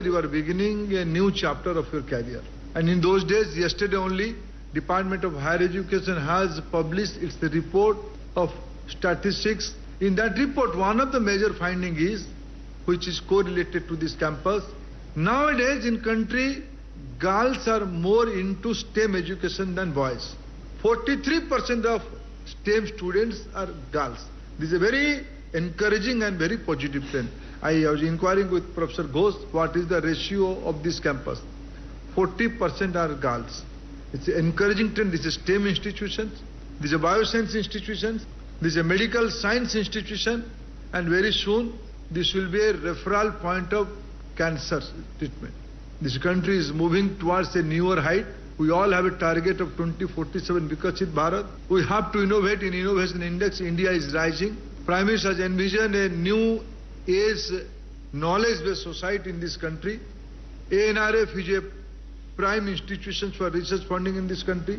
You are beginning a new chapter of your career. And in those days, yesterday only, Department of Higher Education has published its report of statistics. In that report, one of the major findings is, which is correlated to this campus, nowadays in country, girls are more into STEM education than boys. 43% of STEM students are girls. This is a very encouraging and very positive trend. I was inquiring with Professor Ghosh what is the ratio of this campus. 40% are girls. It's an encouraging trend. This is STEM institutions, this is a bioscience institutions, this is a medical science institution, and very soon this will be a referral point of cancer treatment. This country is moving towards a newer height. We all have a target of 2047 Viksit Bharat. We have to innovate. In Innovation Index, India is rising. Prime Minister has envisioned a new age knowledge-based society in this country. ANRF is a prime institution for research funding in this country.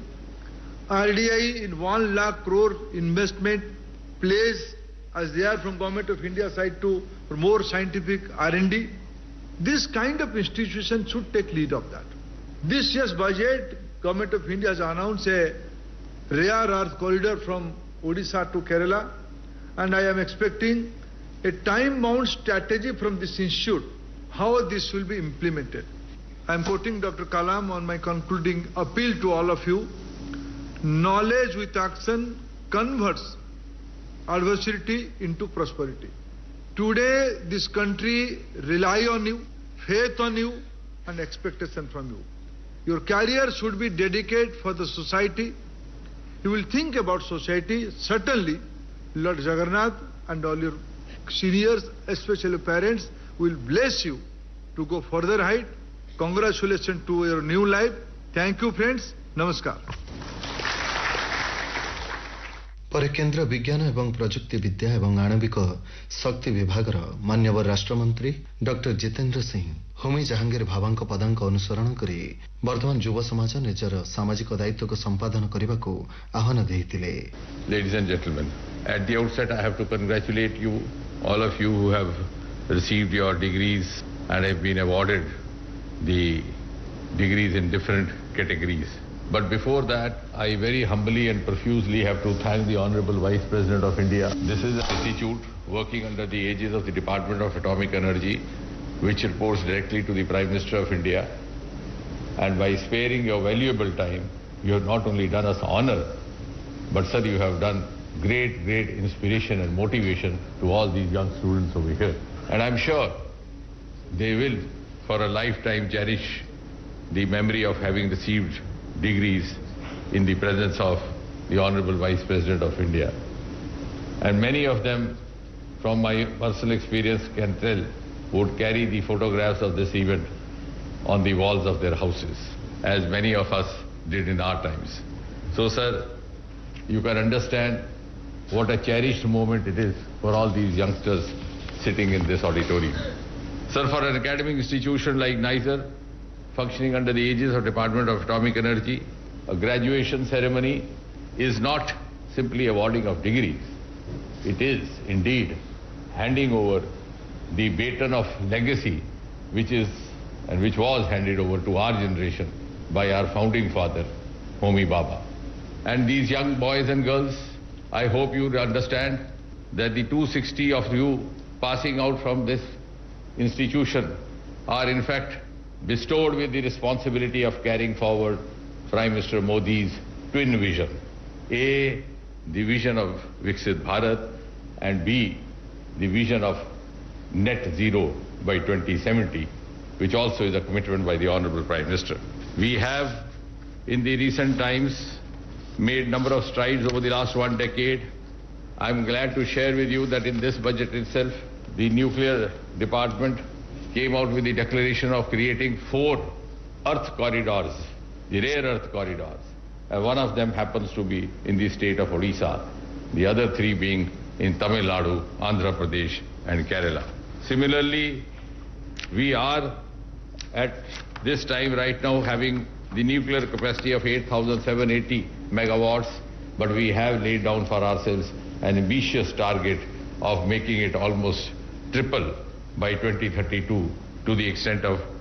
RDI in 1 lakh crore investment plays as they are from Government of India side to for more scientific R&D. This kind of institution should take lead of that. This year's budget, Government of India has announced a rare earth corridor from Odisha to Kerala, and I am expecting a time-bound strategy from this institute, how this will be implemented. I am quoting Dr. Kalam on my concluding appeal to all of you. Knowledge with action converts adversity into prosperity. Today, this country rely on you, faith on you, and expectation from you. Your career should be dedicated for the society. You will think about society. Certainly, Lord Jagannath and all your seniors, especially parents, will bless you to go further height. Congratulations to your new life. Thank you, friends. Namaskar. पर केन्द्र विज्ञान एवं प्रजुक्ति विद्या एवं आणविक शक्ति विभागर मान्यवर राष्ट्रमंत्री doctor Jitendra Singh Homi Jahangir भाभांक पदांक अनुसरण करी वर्तमान युव समाज निजर सामाजिक दायित्व को संपादन करने को आह्वान देइतिले. Ladies and gentlemen, at the outset I have to congratulate you, all of you who have received your degrees and have been awarded the degrees in different categories. But before that, I very humbly and profusely have to thank the Honorable Vice President of India. This is an institute working under the aegis of the Department of Atomic Energy, which reports directly to the Prime Minister of India. And by sparing your valuable time, you have not only done us honor, but sir, you have done great inspiration and motivation to all these young students over here. And I'm sure they will, for a lifetime, cherish the memory of having received degrees in the presence of the Honorable Vice President of India. And many of them, from my personal experience can tell, would carry the photographs of this event on the walls of their houses, as many of us did in our times. So sir, you can understand what a cherished moment it is for all these youngsters sitting in this auditorium. Sir, for an academic institution like NISER, functioning under the aegis of Department of Atomic Energy, a graduation ceremony is not simply awarding of degrees. It is indeed handing over the baton of legacy which is and which was handed over to our generation by our founding father, Homi Bhabha. And these young boys and girls, I hope you understand that the 260 of you passing out from this institution are in fact bestowed with the responsibility of carrying forward Prime Minister Modi's twin vision. A, the vision of Viksit Bharat, and B, the vision of net zero by 2070, which also is a commitment by the Honorable Prime Minister. We have in the recent times made number of strides over the last 1 decade. I'm glad to share with you that in this budget itself, the nuclear department came out with the declaration of creating 4 earth corridors, the rare earth corridors. And one of them happens to be in the state of Odisha, the other 3 being in Tamil Nadu, Andhra Pradesh and Kerala. Similarly, we are at this time right now having the nuclear capacity of 8,780 megawatts, but we have laid down for ourselves an ambitious target of making it almost triple by 2032 to the extent of